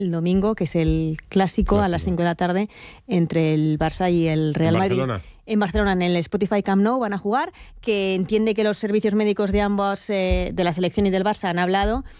el domingo, que es el clásico a las 5 de la tarde entre el Barça y el Real Madrid. En Barcelona, en el Spotify Camp Nou van a jugar, que entiende que los servicios médicos de ambos, de la selección y del Barça, han hablado